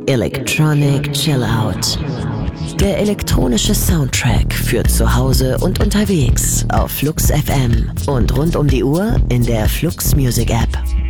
Electronic Chill Out. Der elektronische Soundtrack für zu Hause und unterwegs auf Flux FM und rund um die Uhr in der Flux Music App.